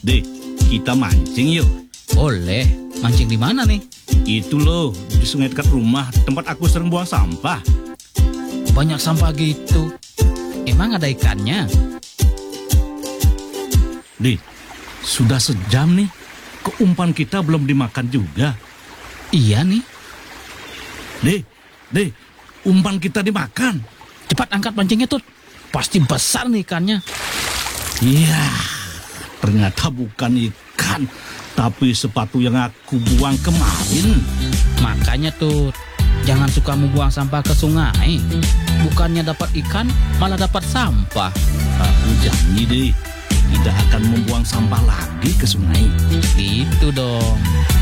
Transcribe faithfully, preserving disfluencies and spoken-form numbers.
Deh, kita mancing yuk. Boleh. Mancing di mana nih? Itu loh, di sungai dekat rumah, tempat aku sering buang sampah. Banyak sampah gitu. Emang ada ikannya? Deh, sudah sejam nih, kok umpan kita belum dimakan juga? Iya nih. Deh, deh, umpan kita dimakan. Cepat angkat pancingnya, Tut. Pasti besar nih ikannya. Iya, ternyata bukan ikan, tapi sepatu yang aku buang kemarin. Makanya, Tut, jangan suka membuang sampah ke sungai. Bukannya dapat ikan, malah dapat sampah. Aku janji deh, tidak akan membuang sampah lagi ke sungai. Gitu dong.